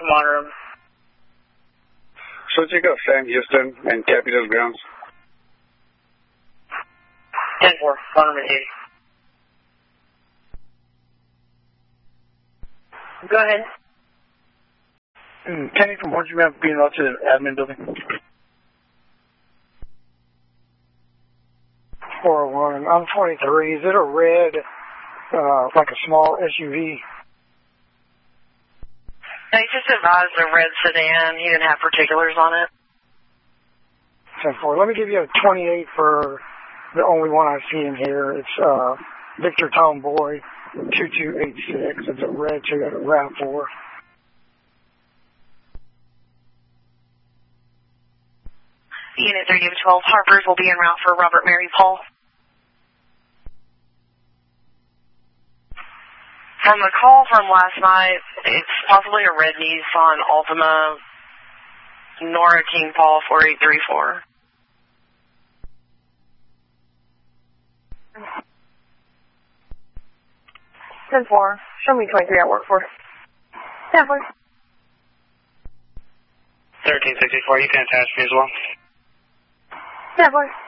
monitor. So check out Sam Houston and Capitol Grounds. 10-4, monitor 80. Go ahead. Kenny from Orange Map being out to the admin building. 401. I'm 23. Is it a red, like a small SUV? They just advised a red sedan. He didn't have particulars on it. 10-4. Let me give you a 28 for the only one I see in here. It's Victor Tomboy, 2286. It's a red RAV4. Unit 30 of 12 Harpers will be en route for Robert Mary Paul. From the call from last night, it's possibly a red Nissan Altima, Nora King Paul 4834. Ten-4. Show me 23 at work for. 10-4. 1364, you can attach me as well. 10-4.